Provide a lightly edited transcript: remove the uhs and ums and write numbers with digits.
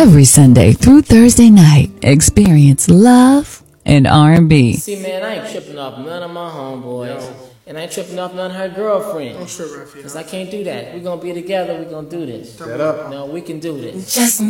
Every Sunday through Thursday night, experience love and R&B. See, man, I ain't tripping off none of my homeboys. And I ain't tripping off none of her girlfriends. Don't trip, Raphael. Because I can't do that. We're going to be together. We're going to do this. Shut up. No, we can do this. Just